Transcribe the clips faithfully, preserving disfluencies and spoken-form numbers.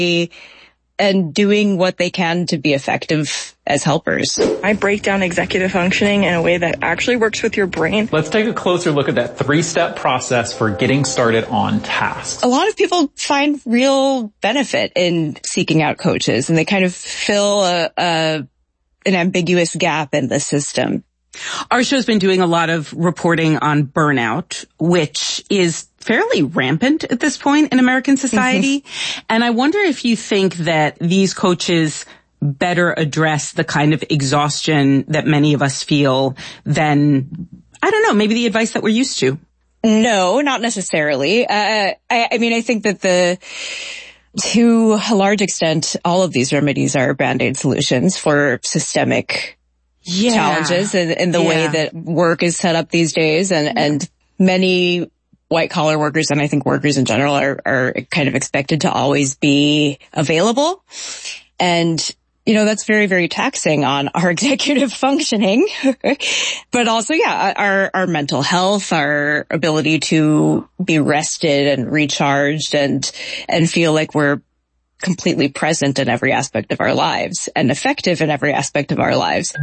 and doing what they can to be effective as helpers. I break down executive functioning in a way that actually works with your brain. Let's take a closer look at that three-step process for getting started on tasks. A lot of people find real benefit in seeking out coaches, and they kind of fill a, a an ambiguous gap in the system. Our show's been doing a lot of reporting on burnout, which is fairly rampant at this point in American society. Mm-hmm. And I wonder if you think that these coaches better address the kind of exhaustion that many of us feel than, I don't know, maybe the advice that we're used to. No, not necessarily. Uh, I, I mean, I think that the, to a large extent, all of these remedies are Band-Aid solutions for systemic yeah. challenges in, in the yeah. way that work is set up these days. And, yeah. and many white collar workers, and I think workers in general, are, are kind of expected to always be available. And, you know, that's very, very taxing on our executive functioning, but also, yeah, our, our mental health, our ability to be rested and recharged and, and feel like we're completely present in every aspect of our lives and effective in every aspect of our lives.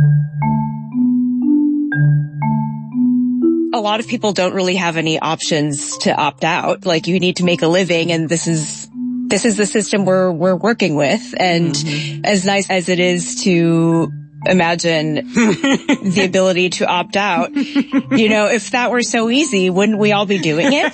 A lot of people don't really have any options to opt out. Like, you need to make a living, and this is this is the system we're we're working with. And mm-hmm. as nice as it is to imagine the ability to opt out, you know, if that were so easy, wouldn't we all be doing it?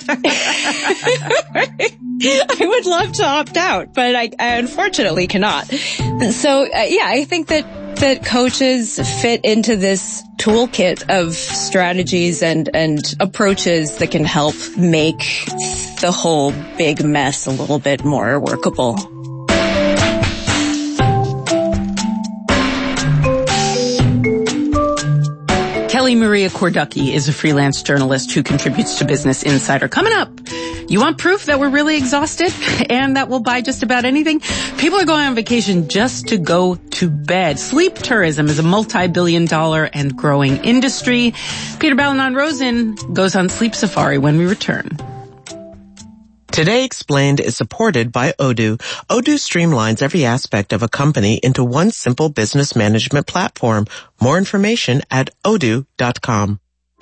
I would love to opt out, but I, I unfortunately cannot. So, uh, yeah, I think that that coaches fit into this toolkit of strategies and, and approaches that can help make the whole big mess a little bit more workable. Kelly Maria Korducki is a freelance journalist who contributes to Business Insider. Coming up, you want proof that we're really exhausted and that we'll buy just about anything? People are going on vacation just to go to bed. Sleep tourism is a multi-billion dollar and growing industry. Peter Balonon-Rosen goes on sleep safari when we return. Today Explained is supported by Odoo. Odoo streamlines every aspect of a company into one simple business management platform. More information at odoo dot com.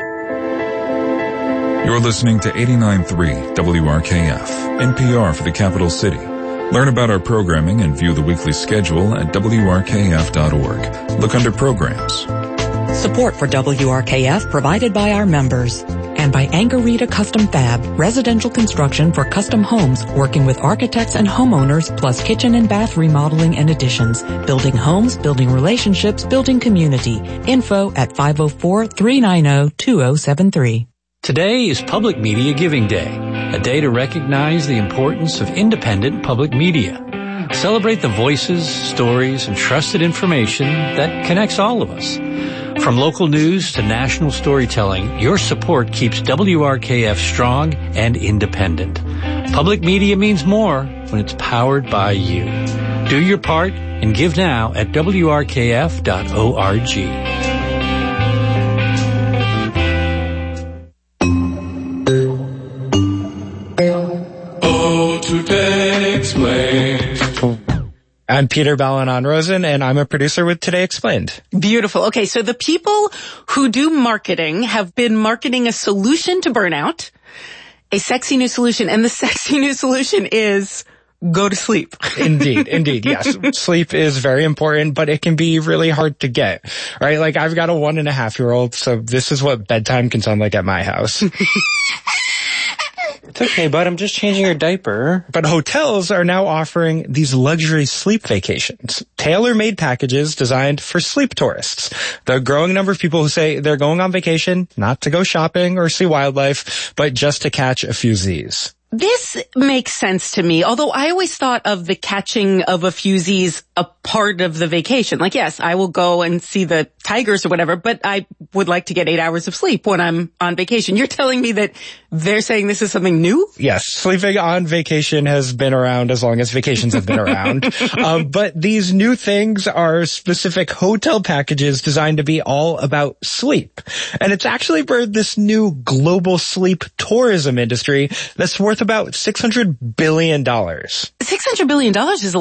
You're listening to eighty-nine point three W R K F, N P R for the capital city. Learn about our programming and view the weekly schedule at W R K F dot org. Look under programs. Support for W R K F provided by our members. And by Angarita Custom Fab, residential construction for custom homes, working with architects and homeowners, plus kitchen and bath remodeling and additions. Building homes, building relationships, building community. Info at five oh four, three nine oh, two oh seven three. Today is Public Media Giving Day, a day to recognize the importance of independent public media. Celebrate the voices, stories, and trusted information that connects all of us. From local news to national storytelling, your support keeps W R K F strong and independent. Public media means more when it's powered by you. Do your part and give now at W R K F dot org. Oh, Today Explained. I'm Peter Balonon-Rosen, and I'm a producer with Today Explained. Beautiful. Okay, so the people who do marketing have been marketing a solution to burnout, a sexy new solution, and the sexy new solution is go to sleep. Indeed, indeed, yes. Sleep is very important, but it can be really hard to get, right? Like, I've got a one and a half year old, so this is what bedtime can sound like at my house. It's okay, bud. I'm just changing your diaper. But hotels are now offering these luxury sleep vacations, tailor-made packages designed for sleep tourists. The growing number of people who say they're going on vacation, not to go shopping or see wildlife, but just to catch a few Z's. This makes sense to me, although I always thought of the catching of a few Z's a part of the vacation. Like, yes, I will go and see the tigers or whatever, but I would like to get eight hours of sleep when I'm on vacation. You're telling me that they're saying this is something new? Yes, sleeping on vacation has been around as long as vacations have been around. um, but these new things are specific hotel packages designed to be all about sleep. And it's actually birthed this new global sleep tourism industry that's worth about six hundred billion dollars. six hundred billion dollars is a